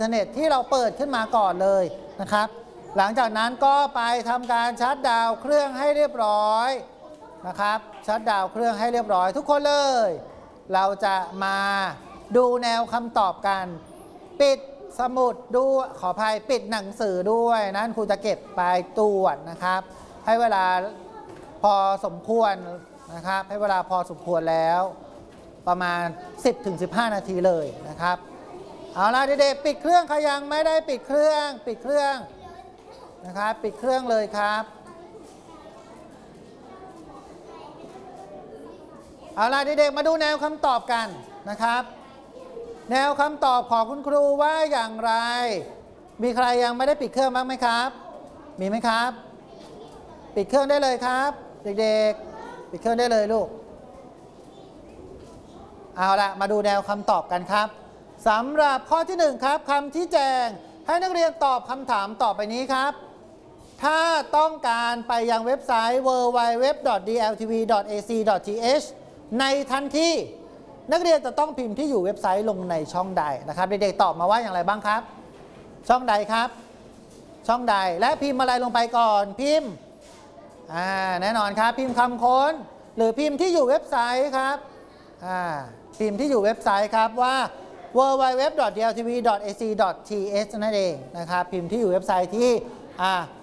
อินเทอร์เน็ตที่เราเปิดขึ้นมาก่อนเลยนะครับหลังจากนั้นก็ไปทำการชัตดาวน์เครื่องให้เรียบร้อยนะครับชัตดาวน์เครื่องให้เรียบร้อยทุกคนเลยเราจะมาดูแนวคำตอบกันปิดสมุดดูขออภัยปิดหนังสือด้วยนั่นครูจะเก็บไปตรวจนะครับให้เวลาพอสมควรนะครับให้เวลาพอสมควรแล้วประมาณ 10-15 นาทีเลยนะครับเอาล่ะเด็กๆปิดเครื่องใครยังไม่ได้ปิดเครื่องนะครับปิดเครื่องเลยครับเอาล่ะเด็กๆมาดูแนวคำตอบกันนะครับแนวคำตอบของคุณครูว่าอย่างไรมีใครยังไม่ได้ปิดเครื่องบ้างไหมครับมีไหมครับปิดเครื่องได้เลยครับเด็กๆปิดเครื่องได้เลยลูกเอาละมาดูแนวคำตอบกันครับสำหรับข้อที่1ครับคำชี้แจงให้นักเรียนตอบคำถามต่อไปนี้ครับถ้าต้องการไปยังเว็บไซต์ www.dltv.ac.th ในทันทีนักเรียนจะต้องพิมพ์ที่อยู่เว็บไซต์ลงในช่องใดนะครับเด็กๆตอบมาว่าอย่างไรบ้างครับช่องใดครับช่องใดและพิมพ์อะไรลงไปก่อนพิมพ์แน่นอนครับพิมพ์คำค้นหรือพิมพ์ที่อยู่เว็บไซต์ครับพิมพ์ที่อยู่เว็บไซต์ครับว่า www.dltv.ac.th นั่นเองนะครับพิมพ์ที่อยู่เว็บไซต์ที่